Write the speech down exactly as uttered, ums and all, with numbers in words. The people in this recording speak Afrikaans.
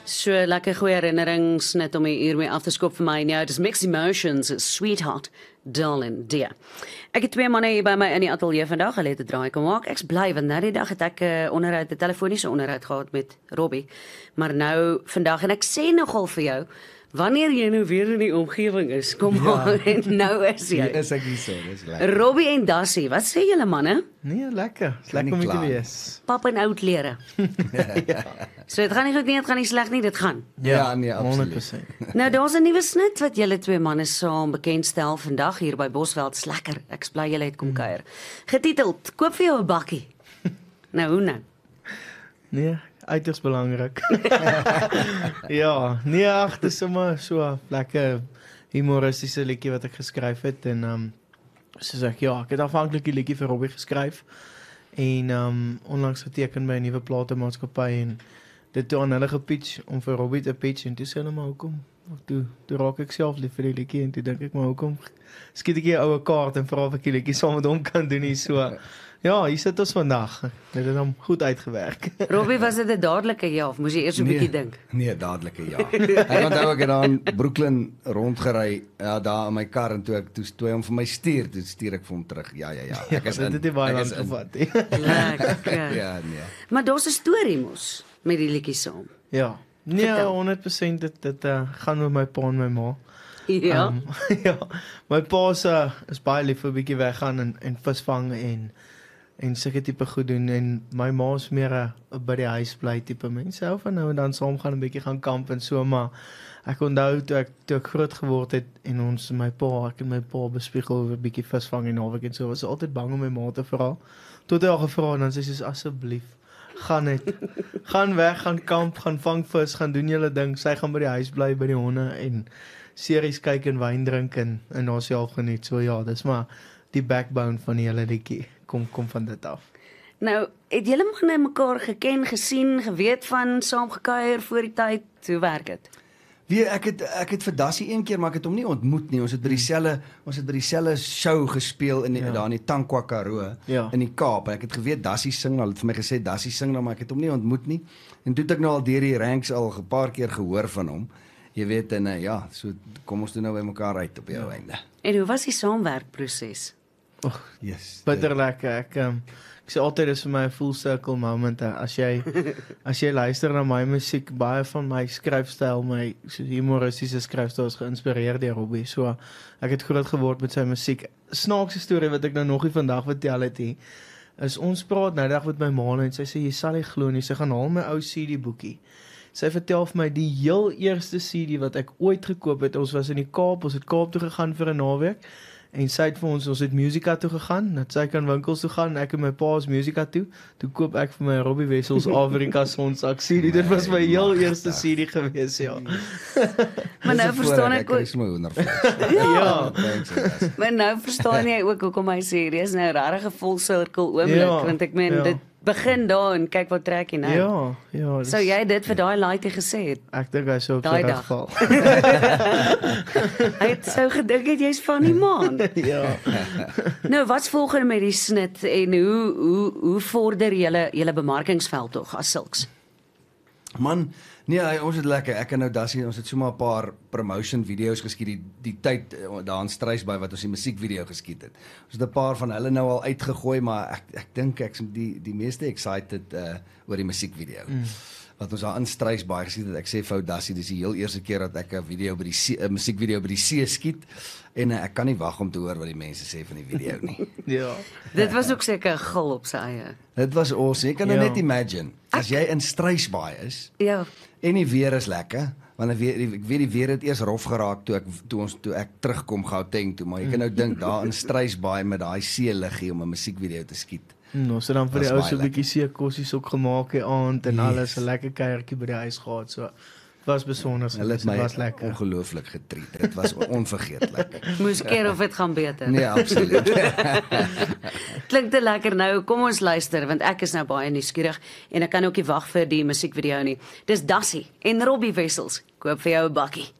So lekker goeie herinnerings net om die uur mee af te skop vir my. Nou, dis Mixed Emotions, Sweetheart, Darling Dear. Ek het twee manne hier by my in die ateljee vandag, hulle het 'n draai kom maak. Ek's bly want nou die dag het ek 'n uh, onderhoud, 'n telefoniese onderhoud gehad met Robbie. Maar nou vandag en ek sê nogal vir jou, wanneer jy nou weer in die omgewing is, kom ja. maar en nou is jy. Hier is ek hier so, dis lekker. Robbie en Dassie, wat sê julle manne? Nee, lekker. Dis lekker om hier te wees. Pap en oud lere. ja. So dit gaan nie goed nie, dit gaan nie sleg nie, dit gaan. Ja, ja nee, absoluut. honderd persent. Nou daar's 'n nuwe snit wat julle twee manne saam bekendstel vandag hier by Bosveld. Dis lekker. Ek bly julle het kom kuier. Getiteld: Koop vir jou 'n bakkie. Nou hoe nou? Nee, uiters belangrik. ja, nee, ag, dis sommer so lekker humoristiese liedjie wat ek geskryf het en ehm um, soos ek ja, ek het afhanklik die liedjie vir Robbie geskryf en ehm um, onlangs geteken by 'n nuwe platemaatskappy en dit toe aan hulle gepitch om vir Robbie te pitch en toe sê hulle maar hoekom? Toe toe raak ek self lief vir die liedjie en toe dink ek maar hoekom skiet ek 'n oue kaart en vra of ek die liedjie saam met hom kan doen nie so. Ja, hier sit ons vandag. Dit het hom goed uitgewerk. Robbie, was dit 'n dadelike ja of moes jy eers 'n nee, bietjie dink? Nee, dadelike ja. Ek onthou ek het daar in Brooklyn rondgery, ja, daar in my kar en toe ek toe toe hy hom vir my stuur, toe stuur ek vir hom terug. Ja, ja, ja. Ek is ja, in. Dit het baie Ek lank is in. gevat. Lekker. Ja, nee. Maar daar's 'n storie mos met die liedjie saam. Ja. Nee, Vertel. honderd persent dit dit uh, gaan oor my pa en my ma. Ja. Um, ja. My pa se uh, is baie lief vir 'n bietjie weggaan en en visvang en en sulke tipe goed doen en my ma is meer 'n by die huis bly tipe mens. Hou van nou en dan saam gaan 'n bietjie gaan kamp en so, maar ek onthou toe ek toe ek groot geword het en ons my pa, ek en my pa bespiegel oor 'n bietjie visvang en naweek en so, was altyd bang om my ma te vra. Tot hy al gevra en dan sê sy asseblief gaan net. Gaan weg, gaan kamp, gaan vang vis, gaan doen julle ding. Sy gaan by die huis bly by die honde en series kyk en wyn drink en en haarself geniet. So ja, dis maar die backbone van die hele liedjie. Kom kom van dit af. Nou, het julle manne mekaar geken, gesien, geweet van saam gekuier voor die tyd? Hoe werk dit? Wie ek het ek het vir Dassie een keer, maar ek het hom nie ontmoet nie. Ons het by dieselfde ons het by dieselfde show gespeel in die, ja. daar in die Tankwa Karoo ja. in die Kaap. En ek het geweet Dassie sing, hulle het vir my gesê Dassie sing nou, maar ek het hom nie ontmoet nie. En toe het ek nou al deur die ranks al 'n paar keer gehoor van hom. Jy weet en uh, ja, so kom ons toe nou by mekaar uit op die ja. einde. En hoe was die saamwerkproses? Och, yes. bitter lekker. Ek um, ek sê altyd dis vir my 'n full circle moment. As jy as jy luister na my musiek, baie van my skryfstyl, my so humoristiese skryfstyl is geïnspireer deur Robbie. So ek het groot geword met sy musiek. Snaakse storie wat ek nou nog nie vandag vertel het nie, is ons praat nou dag met my ma en sy sê jy sal nie glo nie, sy gaan haal my ou C D boekie. Sy vertel vir my die heel eerste C D wat ek ooit gekoop het. Ons was in die Kaap, ons het Kaap toe gegaan vir 'n naweek. En sy het vir ons, ons het Musica toe gegaan, dat sy kan winkels toe gaan, ek en my pa is Musica toe, toe koop ek vir my Robbie Wessels Afrika Sonsak C D, dit was my heel eerste C D gewees, ja. Maar nou verstaan ek ook. Ja, maar nou verstaan jy ook hoekom hy sê, dit is nou regtig 'n vol sirkel oomblik, ja, want ek meen, ja. dit begin daar en kyk wat trek jy nou. Ja, ja. Dis, Sou jy dit vir daai laaitjie gesê het? Ek dink hy sou op Daai sy dag. geval. Hy het sou gedink het jy's van die maan. ja. Nou, wat's volgende met die snit en hoe hoe hoe vorder julle julle bemarkingsveld tog as sulks? Man, nee, ons het lekker. Ek en nou Dassie, ons het sommer 'n paar promotion video's geskiet die die tyd daar in Struisbaai wat ons die musiekvideo geskiet het. Ons het 'n paar van hulle nou al uitgegooi, maar ek ek dink ek's die die meeste excited uh, oor die musiekvideo. Mm. Wat ons daar in Struisbaai geskiet het. Ek sê vir Dassie, dis die heel eerste keer dat ek 'n video by die see, 'n musiekvideo by die see skiet en uh, ek kan nie wag om te hoor wat die mense sê van die video nie. ja. Dit was ook seker 'n gil op sy eie. Dit was awesome. Jy kan nou Ja. net imagine as jy in Struisbaai is. Ja. En die weer is lekker, want ek weet, ek weet die weer het eers rof geraak toe ek toe ons toe ek terugkom Gauteng toe, maar jy kan nou dink daar in Struisbaai met daai see liggie om 'n musiekvideo te skiet. Nou, so dan vir die ou so 'n bietjie seekossies ook gemaak die aand en Yes. alles 'n lekker kuiertjie by die huis gehad. So was besonder. Hulle het Dit my was lekker. ongelooflik getreat. Dit was onvergeetlik. Moes keer of dit gaan beter. Nee, absoluut. Klink te lekker nou. Kom ons luister want ek is nou baie nuuskierig en ek kan ook nie wag vir die musiekvideo nie. Dis Dassie en Robbie Wessels. Koop vir jou 'n bakkie.